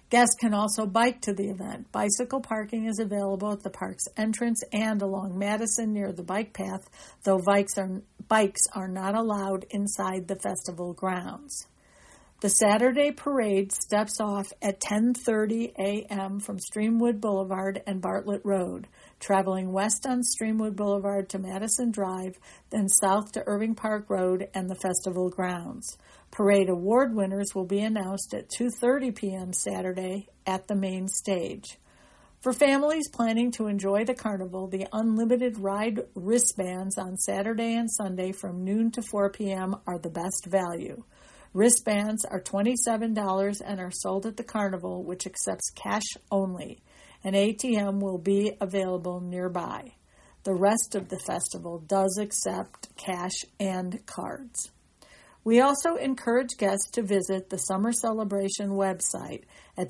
Guests can also bike to the event. Bicycle parking is available at the park's entrance and along Madison near the bike path, though bikes are not allowed inside the festival grounds. The Saturday parade steps off at 10:30 a.m. from Streamwood Boulevard and Bartlett Road, traveling west on Streamwood Boulevard to Madison Drive, then south to Irving Park Road and the festival grounds. Parade award winners will be announced at 2:30 p.m. Saturday at the main stage. For families planning to enjoy the carnival, the unlimited ride wristbands on Saturday and Sunday from noon to 4 p.m. are the best value. Wristbands are $27 and are sold at the carnival, which accepts cash only. An ATM will be available nearby. The rest of the festival does accept cash and cards. We also encourage guests to visit the Summer Celebration website at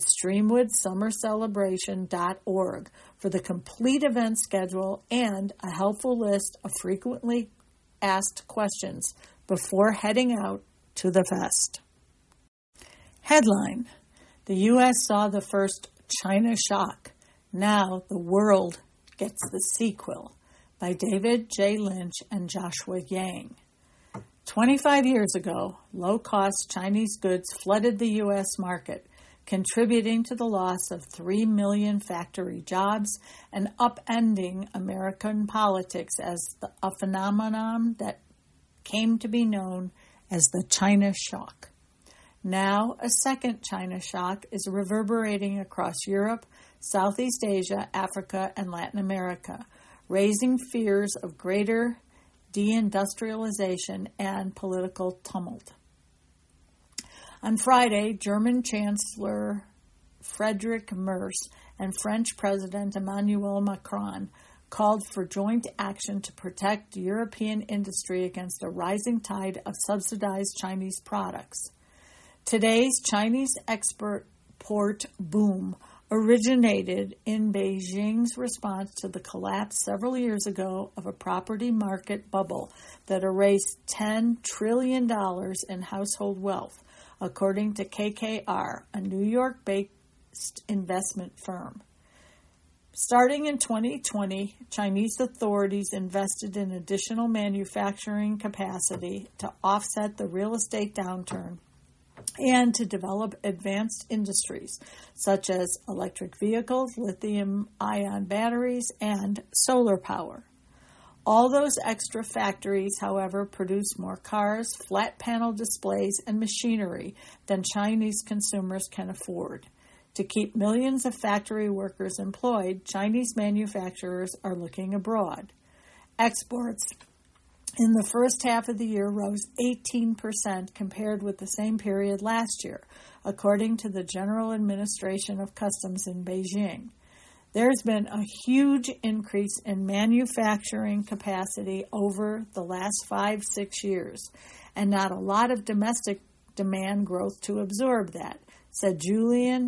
streamwoodsummercelebration.org for the complete event schedule and a helpful list of frequently asked questions before heading out to the fest. Headline: The U.S. saw the first China shock. Now the world gets the sequel, by David J. Lynch and Joshua Yang. 25 years ago, low-cost Chinese goods flooded the U.S. market, contributing to the loss of 3 million factory jobs and upending American politics as a phenomenon that came to be known as the China shock. Now, a second China shock is reverberating across Europe, Southeast Asia, Africa, and Latin America, raising fears of greater deindustrialization and political tumult. On Friday, German Chancellor Friedrich Merz and French President Emmanuel Macron called for joint action to protect European industry against a rising tide of subsidized Chinese products. Today's Chinese export boom originated in Beijing's response to the collapse several years ago of a property market bubble that erased $10 trillion in household wealth, according to KKR, a New York-based investment firm. Starting in 2020, Chinese authorities invested in additional manufacturing capacity to offset the real estate downturn and to develop advanced industries such as electric vehicles, lithium-ion batteries, and solar power. All those extra factories, however, produce more cars, flat panel displays, and machinery than Chinese consumers can afford. To keep millions of factory workers employed, Chinese manufacturers are looking abroad. Exports in the first half of the year rose 18% compared with the same period last year, according to the General Administration of Customs in Beijing. There's been a huge increase in manufacturing capacity over the last 5-6 years, and not a lot of domestic demand growth to absorb that, said Julian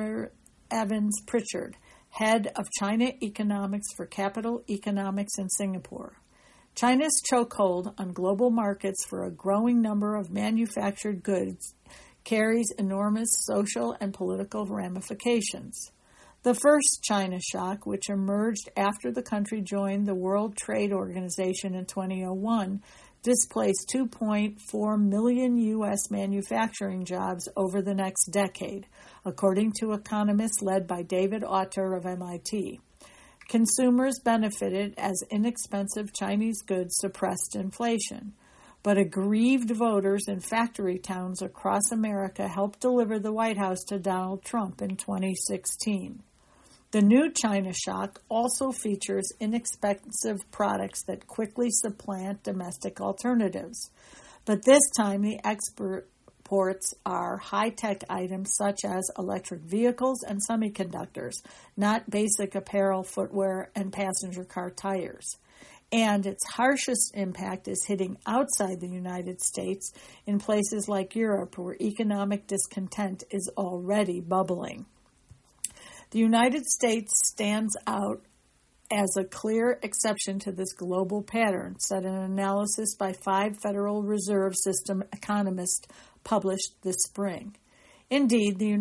Evans Pritchard, head of China Economics for Capital Economics in Singapore. China's chokehold on global markets for a growing number of manufactured goods carries enormous social and political ramifications. The first China shock, which emerged after the country joined the World Trade Organization in 2001, displaced 2.4 million U.S. manufacturing jobs over the next decade, according to economists led by David Autor of MIT. Consumers benefited as inexpensive Chinese goods suppressed inflation, but aggrieved voters in factory towns across America helped deliver the White House to Donald Trump in 2016. The new China shock also features inexpensive products that quickly supplant domestic alternatives. But this time the exports are high-tech items such as electric vehicles and semiconductors, not basic apparel, footwear, and passenger car tires. And its harshest impact is hitting outside the United States in places like Europe, where economic discontent is already bubbling. The United States stands out as a clear exception to this global pattern, said an analysis by 5 Federal Reserve System economists published this spring. Indeed, the